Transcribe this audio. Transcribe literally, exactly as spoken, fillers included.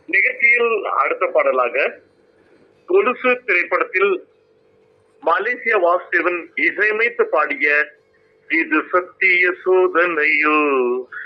நிகழ்ச்சியில் அடுத்த பாடலாக கொலுசு திரைப்படத்தில் மலேசியா வாசுதேவன் இசையமைத்து பாடிய இது சத்திய சோதனையோ